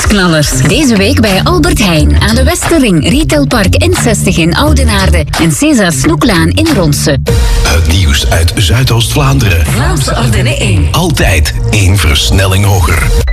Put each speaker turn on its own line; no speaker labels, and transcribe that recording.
Weekknallers. Deze week bij Albert Heijn aan de Westerring, Retailpark N60 in Oudenaarde en César Snoeklaan in Ronse.
Het nieuws uit Zuidoost-Vlaanderen.
Vlaams Ardenne 1.
Altijd 1 versnelling hoger.